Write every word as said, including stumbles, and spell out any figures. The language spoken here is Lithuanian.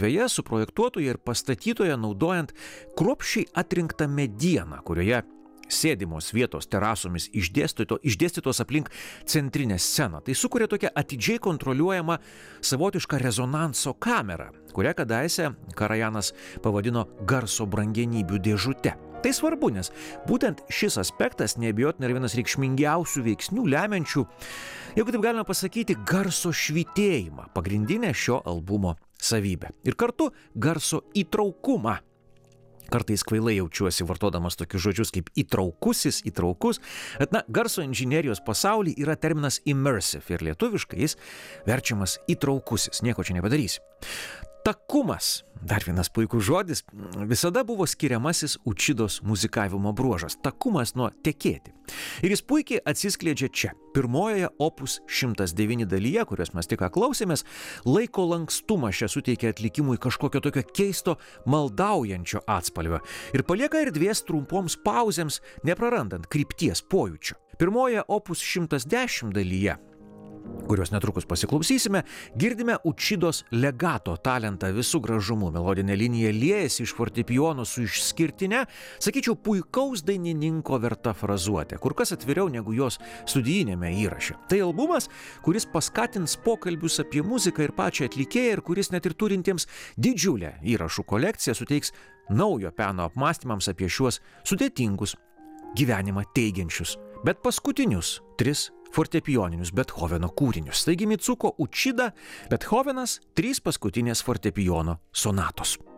erdvėje, suprojektuotoje ir pastatytoje naudojant kruopščiai atrinktą medieną, kurioje sėdimos vietos terasomis išdėstyto, išdėstytos aplink centrinę sceną. Tai sukuria tokią atidžiai kontroliuojamą savotišką rezonanso kamerą, kurią kadaise Karajanas pavadino garso brangenybių dėžute. Tai svarbu, nes būtent šis aspektas neabejotinai yra vienas reikšmingiausių veiksnių lemiančių, jeigu taip galima pasakyti, garso švytėjimą, pagrindinę šio albumo savybę. Ir kartu garso įtraukumą. Kartais kvailai jaučiuosi vartodamas tokius žodžius kaip įtraukusis, įtraukus, bet na, garso inžinerijos pasaulyje yra terminas immersive ir lietuviškai jis verčiamas įtraukusis, nieko čia nepadarysi. Takumas, dar vienas puikus žodis, visada buvo skiriamasis Učidos muzikavimo bruožas – takumas nuo tekėti. Ir jis puikiai atsiskleidžia čia, pirmojoje opus šimtas devyni dalyje, kurios mes tik ką klausėmės, laiko lankstumą šią suteikia atlikimui kažkokio tokio keisto maldaujančio atspalvio ir palieka erdvės trumpoms pauzėms, neprarandant krypties pojūčio. Pirmojoje opus šimtas dešimt dalyje, kuriuos netrukus pasiklausysime, girdime Učidos legato talentą visų gražumų. Melodinė linija liejasi iš fortepijono su išskirtine, sakyčiau, puikaus dainininko verta frazuotė, kur kas atviriau negu jos studijinėme įraše. Tai albumas, kuris paskatins pokalbius apie muziką ir pačią atlikėją ir kuris net ir turintiems didžiulę įrašų kolekciją suteiks naujo peno apmąstymams apie šiuos sudėtingus, gyvenimą teigiančius, bet paskutinius tris fortepijoninius Bethoveno kūrinius. Taigi Mitsuko Učida, Bethovenas, trys paskutinės fortepijono sonatos.